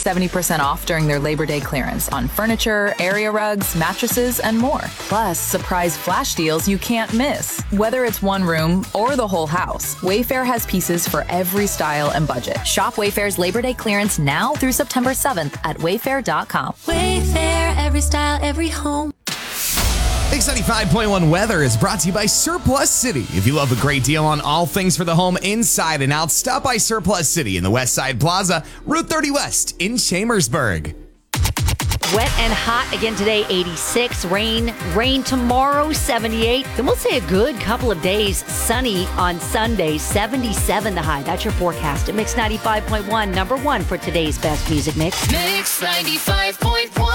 70% off during their Labor Day clearance on furniture, area rugs, mattresses, and more. Plus, surprise flash deals you can't miss. Whether it's one room or the whole house, Wayfair has pieces for every style and budget. Shop Wayfair's Labor Day clearance now through September 7th at wayfair.com. Wayfair, every style, every home. Mix 95.1 weather is brought to you by Surplus City. If you love a great deal on all things for the home inside and out, stop by Surplus City in the West Side Plaza, Route 30 West in Chambersburg. Wet and hot again today, 86. Rain tomorrow, 78. Then we'll say a good couple of days sunny on Sunday, 77 the high. That's your forecast at Mix 95.1, number one for today's best music mix. Mix 95.1.